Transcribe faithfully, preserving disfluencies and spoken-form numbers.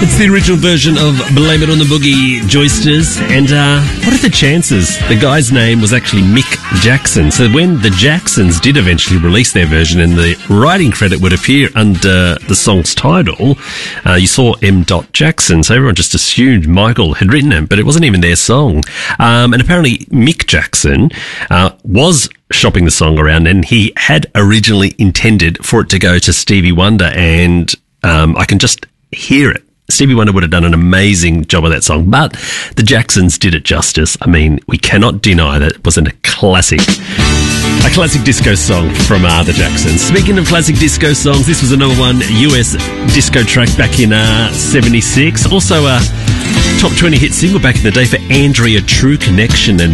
It's the original version of Blame It on the Boogie, Joysters. And uh, what are the chances? The guy's name was actually Mick Jackson. So when the Jacksons did eventually release their version and the writing credit would appear under the song's title, uh, you saw M. Jackson. So everyone just assumed Michael had written it, but it wasn't even their song. Um, and apparently Mick Jackson uh, was shopping the song around, and he had originally intended for it to go to Stevie Wonder, and um, I can just hear it. Stevie Wonder would have done an amazing job of that song, but the Jacksons did it justice. I mean, we cannot deny that it wasn't a classic. A classic disco song from uh, the Jacksons. Speaking of classic disco songs, this was a number one U S disco track back in uh, seventy-six. Also a top twenty hit single back in the day for Andrea, True Connection, and